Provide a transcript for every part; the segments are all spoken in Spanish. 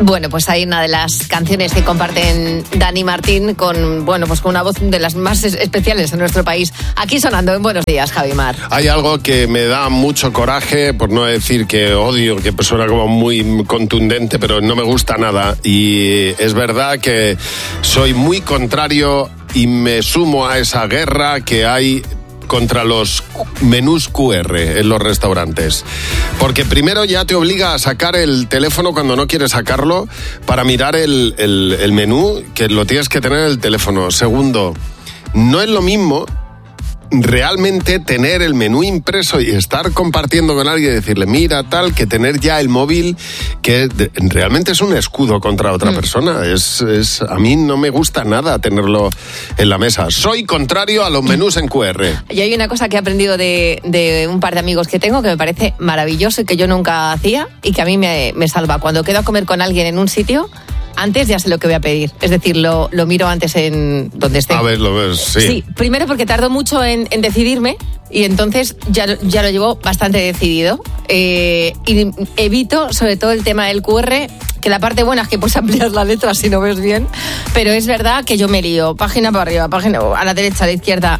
Bueno, pues hay una de las canciones que comparten Dani Martín con una voz de las más especiales en nuestro país. Aquí sonando en Buenos Días, Javi Mar. Hay algo que me da mucho coraje, por no decir que odio, que suena como muy contundente, pero no me gusta nada. Y es verdad que soy muy contrario y me sumo a esa guerra que hay contra los menús QR en los restaurantes. Porque primero ya te obliga a sacar el teléfono cuando no quieres sacarlo para mirar el menú, que lo tienes que tener en el teléfono. Segundo, no es lo mismo realmente tener el menú impreso y estar compartiendo con alguien y decirle mira tal, que tener ya el móvil que realmente es un escudo contra otra persona. A mí no me gusta nada tenerlo en la mesa. Soy contrario a los menús en QR. Y hay una cosa que he aprendido de un par de amigos que tengo que me parece maravilloso y que yo nunca hacía y que a mí me salva. Cuando quedo a comer con alguien en un sitio, antes ya sé lo que voy a pedir. Es decir, lo miro antes en donde esté. A ver, lo ves, sí. Sí, primero porque tardo mucho en decidirme y entonces ya lo llevo bastante decidido. Y evito, sobre todo, el tema del QR, que la parte buena es que puedes ampliar la letra si no ves bien, pero es verdad que yo me lío. Página para arriba, página a la derecha, a la izquierda.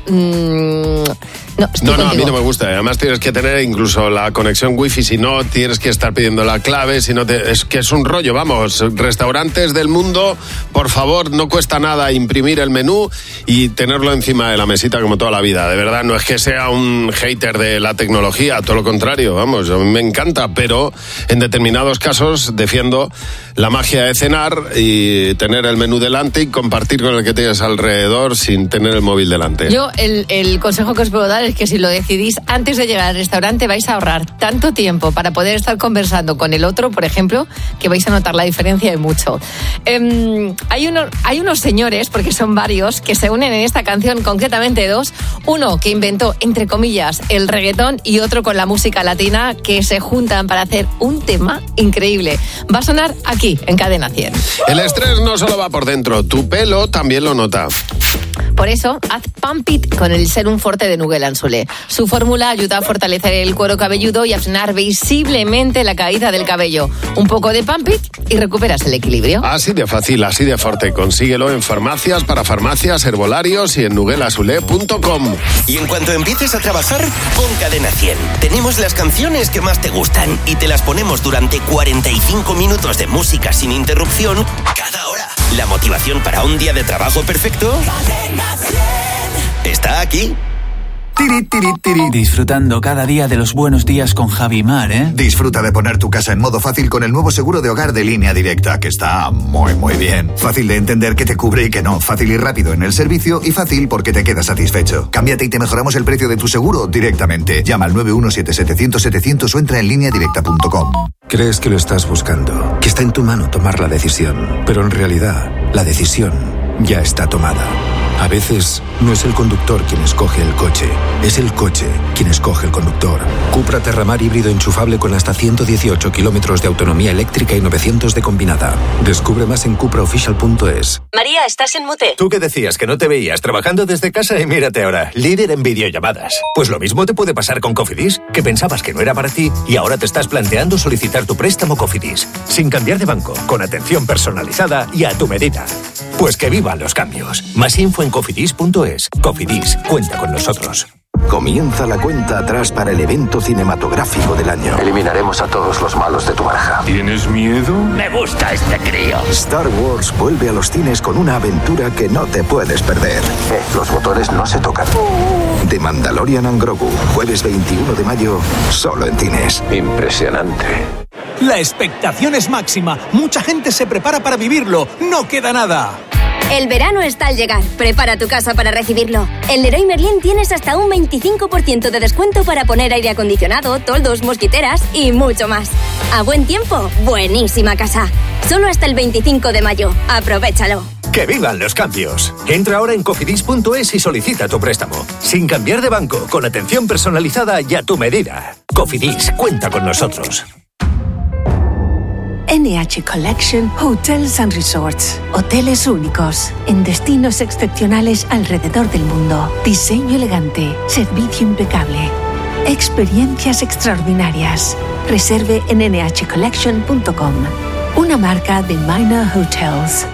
No, a mí no me gusta. Además tienes que tener incluso la conexión wifi, si no tienes que estar pidiendo la clave, es que es un rollo, vamos. Restaurantes del mundo, por favor, no cuesta nada imprimir el menú y tenerlo encima de la mesita como toda la vida. De verdad, no es que sea un hater de la tecnología, todo lo contrario, vamos, a mí me encanta, pero en determinados casos defiendo la magia de cenar y tener el menú delante y compartir con el que tienes alrededor sin tener el móvil delante. Yo el consejo que os puedo dar es que si lo decidís antes de llegar al restaurante vais a ahorrar tanto tiempo para poder estar conversando con el otro, por ejemplo, que vais a notar la diferencia de mucho. Hay unos señores, porque son varios, que se unen en esta canción, concretamente dos. Uno que inventó, entre comillas, el reggaetón y otro con la música latina, que se juntan para hacer un tema increíble. Va a sonar aquí, en Cadena 100. El estrés no solo va por dentro, tu pelo también lo nota. Por eso, haz Pump It con el Serum Forte de Nugel Anzulé. Su fórmula ayuda a fortalecer el cuero cabelludo y a frenar visiblemente la caída del cabello. Un poco de Pump It y recuperas el equilibrio. Así de fácil, así de fuerte. Consíguelo en farmacias, para farmacias, herbolarios y en nugelanzulé.com. Y en cuanto empieces a trabajar, pon Cadena 100. Tenemos las canciones que más te gustan y te las ponemos durante 45 minutos de música sin interrupción cada hora. La motivación para un día de trabajo perfecto está aquí. Tiri, tiri, tiri. Disfrutando cada día de los buenos días con Javi Mar, ¿eh? Disfruta de poner tu casa en modo fácil con el nuevo seguro de hogar de Línea Directa, que está muy, muy bien. Fácil de entender qué te cubre y qué no. Fácil y rápido en el servicio y fácil porque te quedas satisfecho. Cámbiate y te mejoramos el precio de tu seguro directamente. Llama al 917-700-700 o entra en lineadirecta.com. Crees que lo estás buscando, que está en tu mano tomar la decisión, pero en realidad la decisión ya está tomada. A veces no es el conductor quien escoge el coche, es el coche quien escoge el conductor. Cupra Terramar híbrido enchufable con hasta 118 kilómetros de autonomía eléctrica y 900 de combinada. Descubre más en cupraofficial.es. María, estás en mute. Tú que decías que no te veías trabajando desde casa y mírate ahora, líder en videollamadas. Pues lo mismo te puede pasar con Cofidis, que pensabas que no era para ti y ahora te estás planteando solicitar tu préstamo Cofidis, sin cambiar de banco, con atención personalizada y a tu medida. Pues que vivan los cambios. Más info en cofidis.es. Cofidis, cuenta con nosotros. Comienza la cuenta atrás para el evento cinematográfico del año. Eliminaremos a todos los malos de tu baraja. ¿Tienes miedo? Me gusta este crío. Star Wars vuelve a los cines con una aventura que no te puedes perder. Los botones no se tocan. The Mandalorian and Grogu, jueves 21 de mayo, solo en cines. Impresionante. La expectación es máxima. Mucha gente se prepara para vivirlo. No queda nada. El verano está al llegar. Prepara tu casa para recibirlo. En Leroy Merlin tienes hasta un 25% de descuento para poner aire acondicionado, toldos, mosquiteras y mucho más. A buen tiempo, buenísima casa. Solo hasta el 25 de mayo. Aprovéchalo. ¡Que vivan los cambios! Entra ahora en cofidis.es y solicita tu préstamo. Sin cambiar de banco, con atención personalizada y a tu medida. Cofidis, cuenta con nosotros. NH Collection Hotels and Resorts. Hoteles únicos, en destinos excepcionales alrededor del mundo. Diseño elegante, servicio impecable. Experiencias extraordinarias. Reserve en nhcollection.com. Una una marca de Minor Hotels.